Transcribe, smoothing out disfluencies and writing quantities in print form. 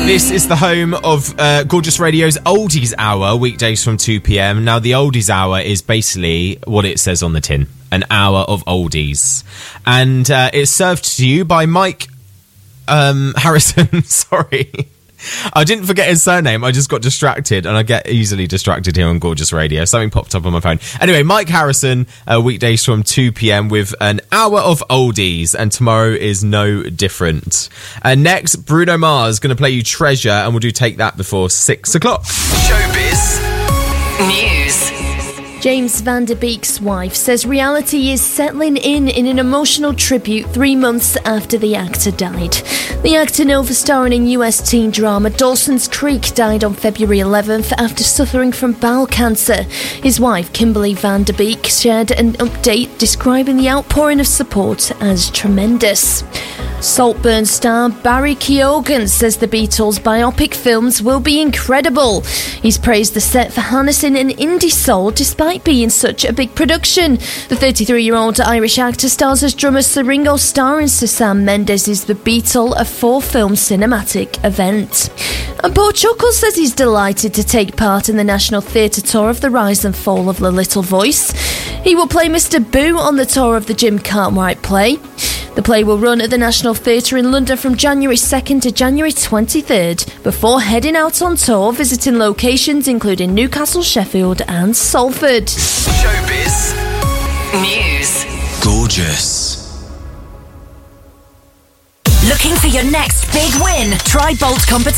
This is the home of Gorgeous Radio's Oldies Hour, weekdays from 2 p.m. Now, the Oldies Hour is basically what it says on the tin, an hour of oldies. And it's served to you by Mike Harrison. Sorry. I didn't forget his surname, I just got distracted, and I get easily distracted here on Gorgeous Radio. Something popped up on my phone. Anyway, Mike Harrison, weekdays from 2 p.m. with an hour of oldies, and tomorrow is no different. Next, Bruno Mars going to play you Treasure, and we'll do Take That before 6 o'clock. Showbiz News. James Van Der Beek's wife says reality is settling in an emotional tribute 3 months after the actor died. The actor known for starring in US teen drama Dawson's Creek died on February 11th after suffering from bowel cancer. His wife, Kimberly Van Der Beek, shared an update describing the outpouring of support as tremendous. Saltburn star Barry Keoghan says the Beatles' biopic films will be incredible. He's praised the set for harnessing an indie soul despite being such a big production. The 33-year-old Irish actor stars as drummer Sir Ringo Starr in Sir Sam Mendes' The Beatle, a 4-film cinematic event. And Paul Chuckle says he's delighted to take part in the National Theatre tour of The Rise and Fall of the Little Voice. He will play Mr. Boo on the tour of the Jim Cartwright play. The play will run at the National Theatre in London from January 2nd to January 23rd, before heading out on tour, visiting locations including Newcastle, Sheffield and Salford. Showbiz News. Gorgeous. Looking for your next big win? Try Bolt Competition.